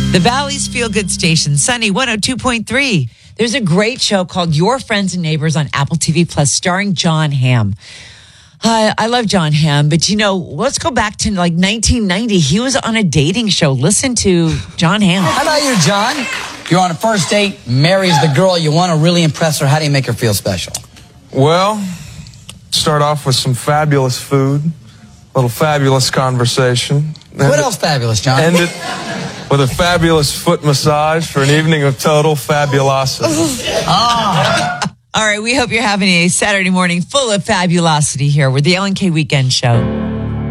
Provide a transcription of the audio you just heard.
The Valley's Feel Good Station, Sunny 102.3. There's a great show called Your Friends and Neighbors on Apple TV Plus starring Jon Hamm. I love Jon Hamm, but let's go back to like 1990. He was on a dating show. Listen to Jon Hamm. How about you, John? You're on a first date, marries the girl you want to really impress her. How do you make her feel special? Well, start off with some fabulous food, a little fabulous conversation. What else fabulous, John? End it with a fabulous foot massage for an evening of total fabulosity. All right, we hope you're having a Saturday morning full of fabulosity here with the L&K Weekend Show.